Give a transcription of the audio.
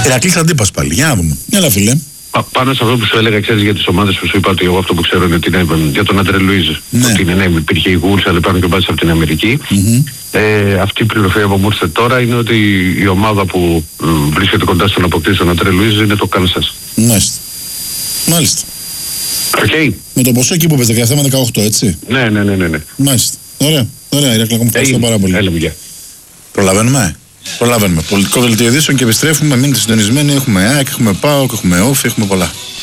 Ηρακλής Αντίπας πάλι. Για να δούμε. Έλα, φίλε. Πάνω σε αυτό που σου έλεγα, ξέρεις, για τις ομάδες που σου είπα, ότι εγώ αυτό που ξέρω είναι ότι είναι για τον Άντρε Λουίζ. Ναι. Ότι είναι, υπήρχε η Γούρς, αλλά υπάρχουν και μπάσεις από την Αμερική. Αυτή η πληροφορία που μου ήρθε τώρα είναι ότι η ομάδα που βρίσκεται κοντά στον αποκτήσει τον Άντρε Λουίζ είναι το Κάνσας. Μάλιστα. Μάλιστα. Okay. Με το ποσό εκεί που παίζει 17 με 18, έτσι. Ναι. Μάλιστα. Ωραία. Ωραία, Ηρακλή, μου ευχαριστώ πάρα πολύ. Έλα, γεια. Προλαβαίνουμε. Πολιτικό δελτίο ειδήσεων και επιστρέφουμε. Μείνετε συντονισμένοι. Έχουμε ΑΕΚ, έχουμε ΠΑΟΚ, έχουμε ΟΦ, έχουμε πολλά.